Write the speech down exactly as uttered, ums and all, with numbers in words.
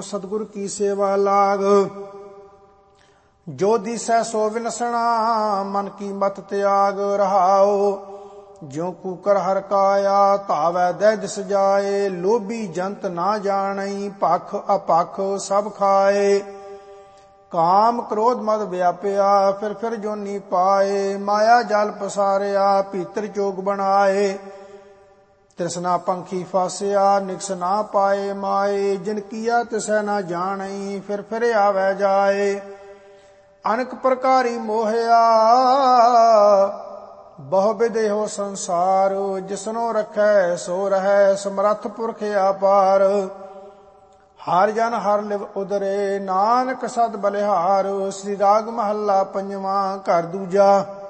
सतगुर की सेवा लाग। जो दिसै सो विनसना मन की मत त्याग। रहाओ ज्यों कूकर हर काया धावै दह दिस जाए। लोभी जंत ना जानई पख अपख सब खाए। काम क्रोध मद व्याप्या फिर फिर जोनी पाए। माया जल पसारिया भीतर जोग बनाए। तृष्णा पंखी फासिया निकस ना पाए माए। जिन किया तिसै ना जानई फिर फिर आवे जाए। अनक प्रकारी मोहया बहु विदेहो संसार। जिसनो रखै सो रहै समरथ पुरख अपार। हर जन हर लिव उदरे नानक सद बलिहार। श्री राग महला पंजवा घर दूजा।